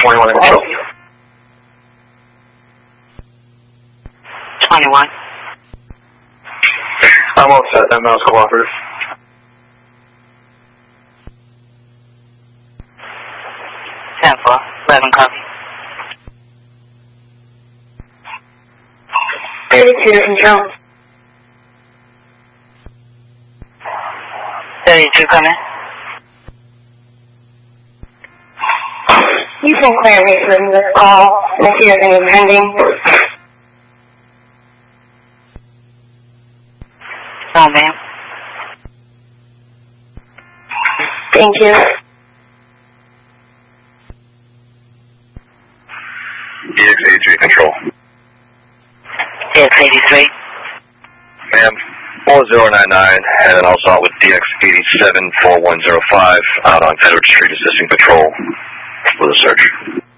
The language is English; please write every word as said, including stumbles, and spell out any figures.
twenty-one in control. twenty-one. I'm all set. That mouse cooperative. ten four. eleven copy. thirty-two control. thirty-two coming. You can clear me from this call if you have any pending. No, ma'am. Thank you. D X eighty-three control. D X eighty-three. Ma'am, four zero nine nine, and then I'll start with D X eighty-seven four one zero five out on Edward Street assisting patrol with a search.